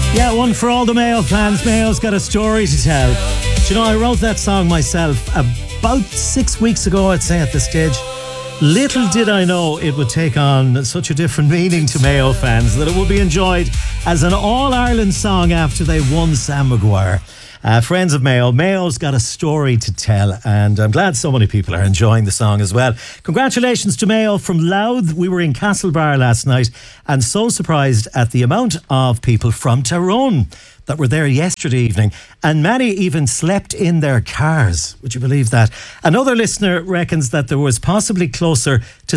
Yeah, one for all the Mayo fans. Mayo's got a story to tell. Do you know, I wrote that song myself about 6 weeks ago, I'd say, at this stage. Little did I know it would take on such a different meaning to Mayo fans, that it would be enjoyed as an All-Ireland song after they won Sam Maguire. Friends of Mayo, Mayo's got a story to tell, and I'm glad so many people are enjoying the song as well. Congratulations to Mayo from Louth. We were in Castlebar last night and so surprised at the amount of people from Tyrone that were there yesterday evening, and many even slept in their cars. Would you believe that? Another listener reckons that there was possibly closer to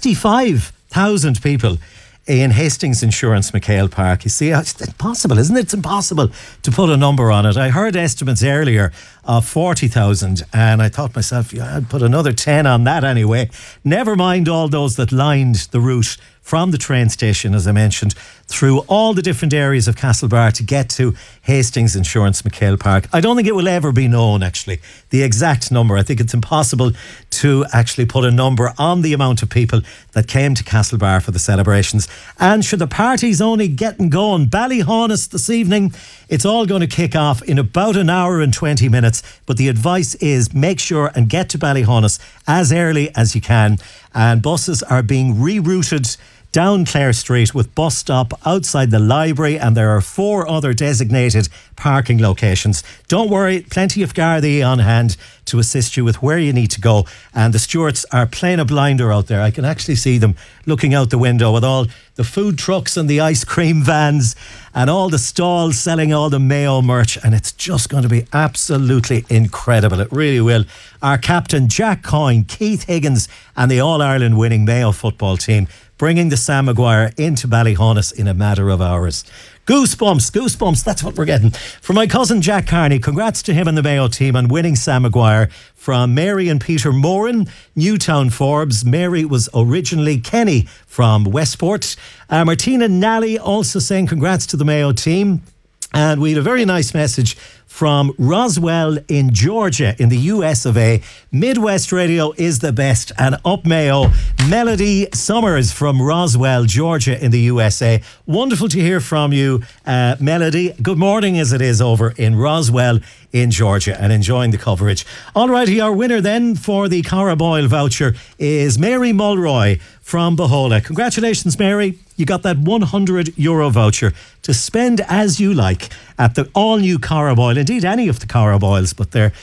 65,000 people in Hastings Insurance McHale Park. You see, it's impossible, isn't it? It's impossible to put a number on it. I heard estimates earlier of 40,000 and I thought myself, yeah, I'd put another 10 on that anyway. Never mind all those that lined the route from the train station, as I mentioned, through all the different areas of Castlebar to get to Hastings Insurance McHale Park. I don't think it will ever be known, actually, the exact number. I think it's impossible to actually put a number on the amount of people that came to Castlebar for the celebrations. And should the party's only getting going, Ballyhonus this evening, it's all going to kick off in about an hour and 20 minutes. But the advice is make sure and get to Ballyhonus as early as you can. And buses are being rerouted down Clare Street with bus stop outside the library, and there are 4 other designated parking locations. Don't worry, plenty of Gardaí on hand to assist you with where you need to go, and the stewards are playing a blinder out there. I can actually see them looking out the window with all the food trucks and the ice cream vans and all the stalls selling all the Mayo merch, and it's just going to be absolutely incredible. It really will. Our captain Jack Coyne, Keith Higgins and the All-Ireland winning Mayo football team bringing the Sam Maguire into Ballyhonus in a matter of hours. Goosebumps, that's what we're getting. For my cousin Jack Carney, congrats to him and the Mayo team on winning Sam Maguire. From Mary and Peter Moran, Newtown Forbes. Mary was originally Kenny from Westport. Martina Nally also saying congrats to the Mayo team. And we had a very nice message from Roswell in Georgia in the US of A. Midwest Radio is the best, and up Mayo. Melody Summers from Roswell, Georgia in the USA. Wonderful to hear from you, Melody. Good morning as it is over in Roswell in Georgia, and enjoying the coverage. Alrighty, our winner then for the Cara Boyle voucher is Mary Mulroy from Bohola. Congratulations, Mary. You got that €100 voucher to spend as you like at the all-new Cara Boyle. Indeed, any of the Cara Boyles, but they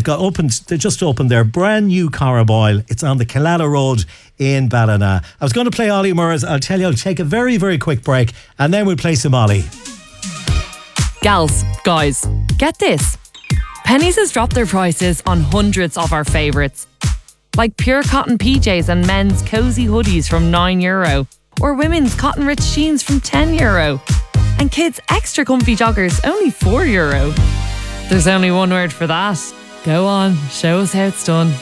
just opened their brand new Cara Boyle. It's on the Killala Road in Ballina. I was going to play Ollie Murs. I'll tell you, I'll take a very, very quick break and then we'll play some Ollie. Gals, guys, get this. Pennies has dropped their prices on hundreds of our favourites, like pure cotton PJs and men's cosy hoodies from €9, or women's cotton rich jeans from €10, and kids' extra comfy joggers only €4. There's only one word for that. Go on, show us how it's done.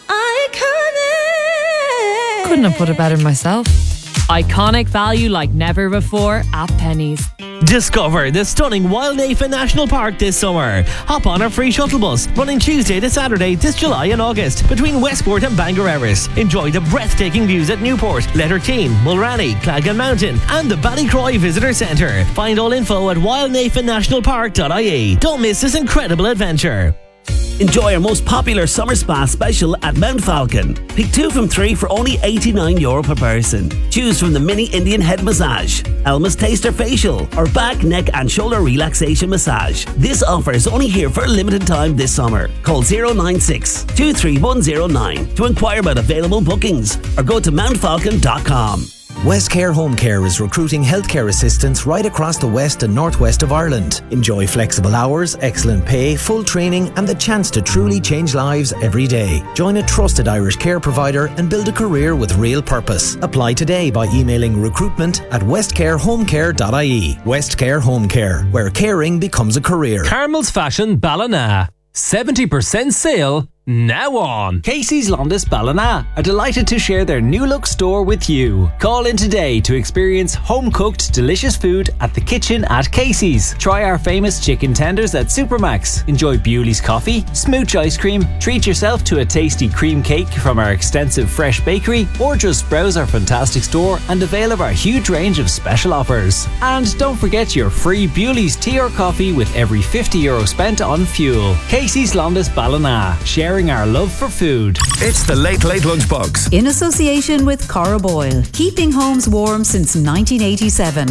Iconic! Couldn't have put it better myself. Iconic value like never before at Pennies. Discover the stunning Wildnafen National Park this summer. Hop on our free shuttle bus running Tuesday to Saturday this July and August between Westport and Bangor Erris. Enjoy the breathtaking views at Newport, Letterkeem, Mulranny, Clagan Mountain and the Ballycroy Visitor Centre. Find all info at wildnafennationalpark.ie. Don't miss this incredible adventure. Enjoy our most popular summer spa special at Mount Falcon. Pick 2 from 3 for only €89 per person. Choose from the mini Indian head massage, Elma's Taster facial, or back, neck and shoulder relaxation massage. This offer is only here for a limited time this summer. Call 096 23109 to inquire about available bookings or go to mountfalcon.com. Westcare Home Care is recruiting healthcare assistants right across the west and northwest of Ireland. Enjoy flexible hours, excellent pay, full training and the chance to truly change lives every day. Join a trusted Irish care provider and build a career with real purpose. Apply today by emailing recruitment@westcarehomecare.ie. Westcare Home Care, where caring becomes a career. Carmel's Fashion Ballina. 70% sale Now on. Casey's Londis Ballina are delighted to share their new look store with you. Call in today to experience home-cooked delicious food at the kitchen at Casey's. Try our famous chicken tenders at Supermax. Enjoy Bewley's coffee, smooch ice cream, treat yourself to a tasty cream cake from our extensive fresh bakery, or just browse our fantastic store and avail of our huge range of special offers. And don't forget your free Bewley's tea or coffee with every €50 spent on fuel. Casey's Londis Ballina, sharing our love for food. It's the Late Late Lunchbox. In association with Cora Boyle, keeping homes warm since 1987.